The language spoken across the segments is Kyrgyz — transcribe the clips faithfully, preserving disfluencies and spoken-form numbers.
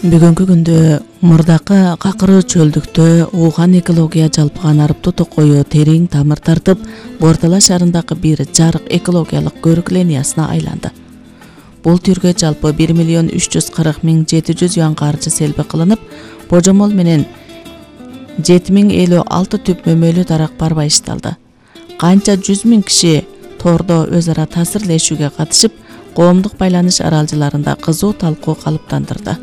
Бүгүнкү күндө мурдакы какыры чөлдүктө Ухань экология жалпыган арыптуу токою терең тамыр тартып, Бортала шаарындагы бир жарык экологиялык көрүк линиясына айланды. Бул түргө жалпы бир миллион үч жүз кырк миң жети жүз юан каржы селби кылынып, божомол менен жети миң элүү алты түп мөмөлүү дарак барба ишталды. Канча жүз миң киши тордо өз ара таасирлешүүгө катышып, коомдук байланыш аралжыларында кызуу талкуу калыптандырды.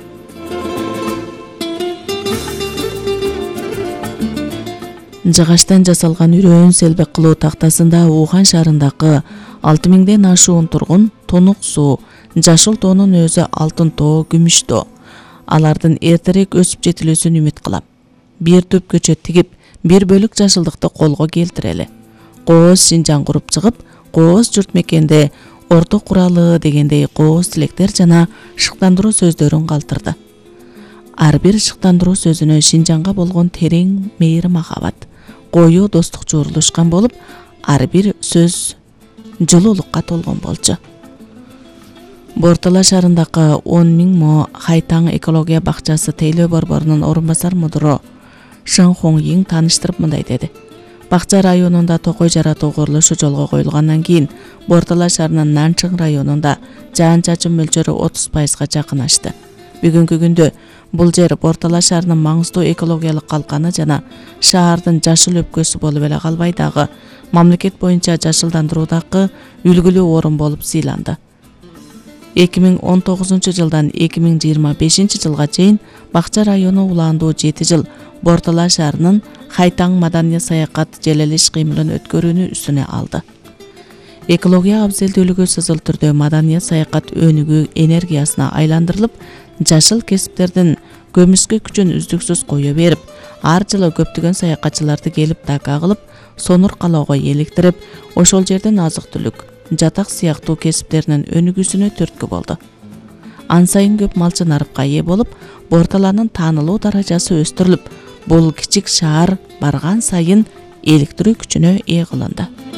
Жыгачтан жасалган үрөөн селбек кылуу тактасында Ухань шаарындагы алты миңден ашуун тургун тунук суу, жашыл тоонун өзү алтын тоо, күмүш тоо. Алардын эртерээк өсүп жетилүүсүн үмүт кылам. Бир түп көчөт тигип, бир бөлүк жашылдыкты колго келтирели. Кооз Шинжаң куруп чыгып, кооз журт мекенде орто куралы дегендей кооз тилектер жана шыктандыруу сөздөрүн калтырды. Ар бир шыктандыруу сөзүнө Шинжаңга болгон терең мейир-махабат, коюу достук жуурулушкан болуп, ар бир сөз жылуулукка толгон болчу. Бортала шаарындагы он миң мо Хайтаң экология бакчасы тейлөө борборунун орун басар мудуру Шың Хоңйиң тааныштырып мындай деди. Бакча районунда токой жаратуу курулушу жолго коюлгандан кийин Бортала шаарынын Нанчың районунда жаан-чачын мөлчөрү отуз пайызга жакын ашты. Бүгүнкү күндө бул жер Бортала шаарынын маңыздуу экологиялык калканы жана шаардын жашыл өпкөсү болуп эле калбай дагы мамлекет боюнча жашылдандыруудагы үлгүлүү орун болуп сыйланды. эки миң он тогузунчу жылдан эки миң жыйырма бешинчи жылга чейин Бакча району улаандуу жети жыл Бортала шаарынын Хайтаң маданий саякат желел иш кыймылын өткөрүүнү үстүнө алды. Экология абзелдүүлүгү сызыл түрдө маданий саякат өнүгүү энергиясына айландырылып, жашыл кесиптердин көмүскө күчүн үздүксүз кое берип, ар жылы көптөгөн саякатчыларды келип така кылып, сонур калоого эликтирип, ошол жерден азык-түлүк, жатак сыяктуу кесиптеринин өнүгүүсүнө түрткү болду. Ан сайын көп малчы нарыпка ээ болуп, Борталанын таанылуу даражасы өстүрүлүп, бул кичик шаар барган сайын эликтирүү күчүнө ээ кылынды.